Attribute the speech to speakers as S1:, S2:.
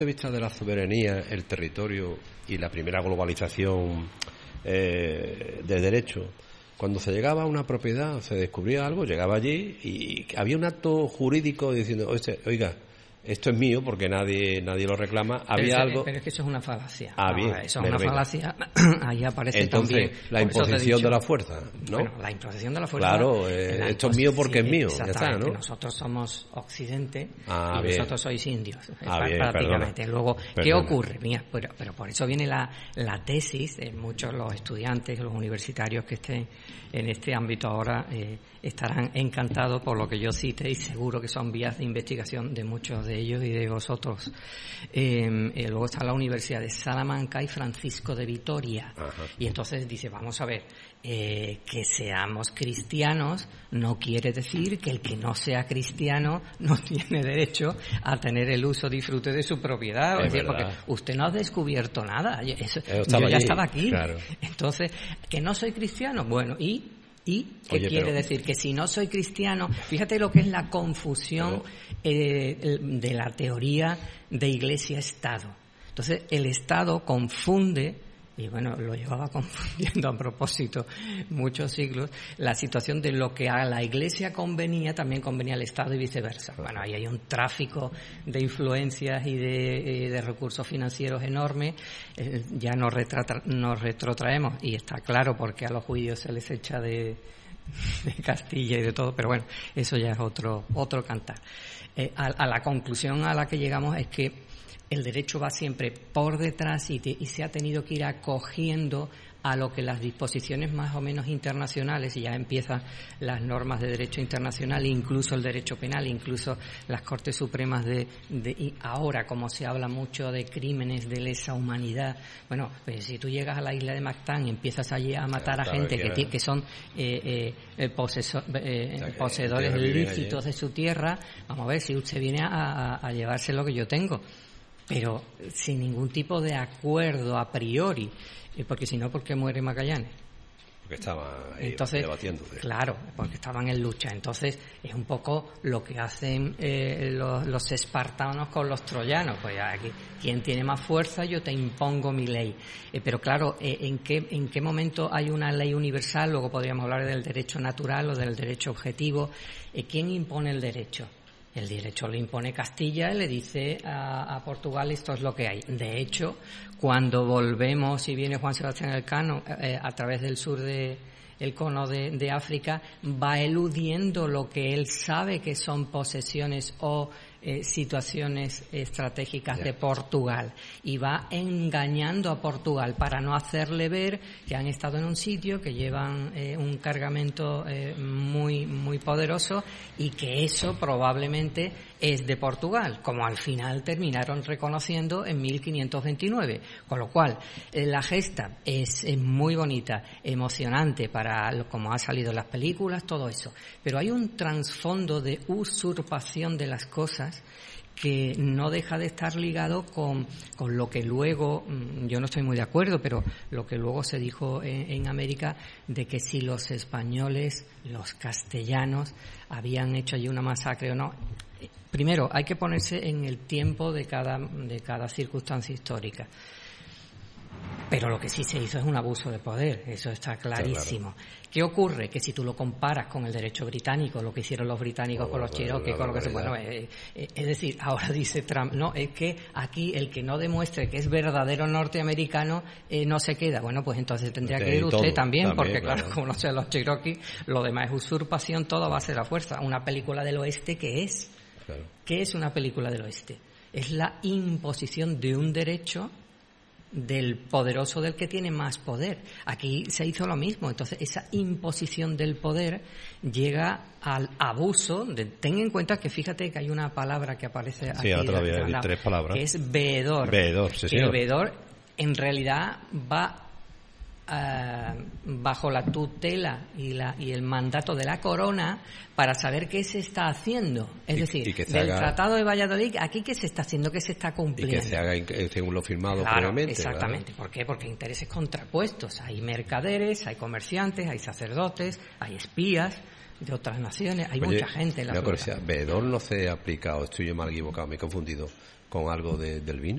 S1: de vista de la soberanía, el territorio y la primera globalización de derecho, cuando se llegaba a una propiedad, se descubría algo, llegaba allí y había un acto jurídico diciendo, oiga, esto es mío porque nadie lo reclama. Había algo.
S2: Pero es que eso es una falacia.
S1: Bien,
S2: eso es una falacia. Ahí aparece
S1: entonces,
S2: también.
S1: La imposición de la fuerza, ¿no?
S2: Bueno, la imposición de la fuerza.
S1: Claro, esto es mío porque es mío. Ya está, ¿no?
S2: Nosotros somos Occidente y
S1: bien.
S2: vosotros sois indios.
S1: Bien,
S2: prácticamente.
S1: perdona.
S2: Luego, ¿qué ocurre? Mira, pero por eso viene la tesis de muchos los estudiantes, los universitarios que estén en este ámbito ahora estarán encantados por lo que yo cite y seguro que son vías de investigación de muchos de ellos y de vosotros. Luego está la Universidad de Salamanca y Francisco de Vitoria.
S1: Ajá.
S2: Y entonces dice, vamos a ver, que seamos cristianos no quiere decir que el que no sea cristiano no tiene derecho a tener el uso, disfrute de su propiedad. Es decir, porque usted no ha descubierto nada. Yo ya estaba aquí.
S1: Claro.
S2: Entonces, que no soy cristiano, bueno, ¿y qué quiere decir? Que si no soy cristiano, fíjate lo que es la confusión de la teoría de Iglesia-Estado. Entonces, el Estado confunde, y bueno, lo llevaba confundiendo a propósito muchos siglos, la situación de lo que a la Iglesia convenía, también convenía al Estado y viceversa. Bueno, ahí hay un tráfico de influencias y de recursos financieros enorme. Ya nos retrotraemos y está claro porque a los judíos se les echa de Castilla y de todo, pero bueno, eso ya es otro cantar. A la conclusión a la que llegamos es que el derecho va siempre por detrás y se ha tenido que ir acogiendo a lo que las disposiciones más o menos internacionales, y ya empiezan las normas de derecho internacional, incluso el derecho penal, incluso las Cortes Supremas y ahora, como se habla mucho de crímenes de lesa humanidad, bueno, pues si tú llegas a la isla de Mactán y empias allí a matar a gente que son poseedores ilícitos de su tierra, vamos a ver si usted viene a llevarse lo que yo tengo, pero sin ningún tipo de acuerdo a priori. Porque si no, ¿por qué muere Magallanes?
S1: Porque estaba debatiendo.
S2: Claro, porque estaban en lucha. Entonces, es un poco lo que hacen los espartanos con los troyanos. Pues aquí, quien tiene más fuerza, yo te impongo mi ley. Pero claro, ¿en qué momento hay una ley universal? Luego podríamos hablar del derecho natural o del derecho objetivo. ¿Quién impone el derecho? El derecho lo impone Castilla y le dice a Portugal, esto es lo que hay. De hecho, cuando volvemos y viene Juan Sebastián Elcano a través del sur el cono de África, va eludiendo lo que él sabe que son posesiones o situaciones estratégicas de Portugal y va engañando a Portugal para no hacerle ver que han estado en un sitio, que llevan un cargamento muy muy poderoso y que eso probablemente es de Portugal, como al final terminaron reconociendo en 1529, con lo cual la gesta es muy bonita, emocionante como ha salido en las películas, todo eso, pero hay un trasfondo de usurpación de las cosas que no deja de estar ligado con lo que luego, yo no estoy muy de acuerdo, pero lo que luego se dijo en América, de que si los españoles, los castellanos, habían hecho allí una masacre o no. Primero, hay que ponerse en el tiempo de cada circunstancia histórica. Pero lo que sí se hizo es un abuso de poder, eso está clarísimo. Claro. ¿Qué ocurre? Que si tú lo comparas con el derecho británico, lo que hicieron los británicos con los Cherokee, con lo que se... Bueno, es decir, ahora dice Trump, no, es que aquí el que no demuestre que es verdadero norteamericano no se queda. Bueno, pues entonces tendría que ir usted también, porque claro, como no sean los Cherokee, lo demás es usurpación, todo va a ser la fuerza. Una película del oeste, ¿qué es? Claro. ¿Qué es una película del oeste? Es la imposición de un derecho del poderoso, del que tiene más poder. Aquí se hizo lo mismo. Entonces, esa imposición del poder llega al abuso. Ten en cuenta que fíjate que hay una palabra que aparece aquí.
S1: Sí, todavía hay 3 palabras.
S2: Que es veedor.
S1: Veedor, sí, señor.
S2: El veedor, en realidad, va bajo la tutela y el mandato de la corona para saber qué se está haciendo. Es decir, del Tratado de Valladolid, aquí qué se está haciendo, qué se está cumpliendo.
S1: Y que se haga según lo firmado previamente.
S2: Exactamente. ¿Verdad? ¿Por qué? Porque hay intereses contrapuestos. Hay mercaderes, hay comerciantes, hay sacerdotes, hay espías de otras naciones, hay mucha gente en la flota.
S1: Veedor no se ha aplicado, estoy yo mal equivocado, me he confundido. con algo del vino.